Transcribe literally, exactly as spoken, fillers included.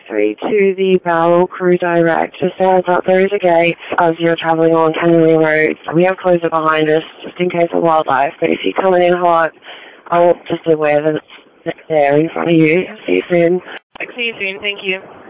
three to the Bowral Crew Direct. Just a heads up, there is a gate as you're travelling on Kennerley Road. We have closed it behind us just in case of wildlife, but if you're coming in hot, I'll just aware that it's there in front of you. See you soon. See you soon, thank you.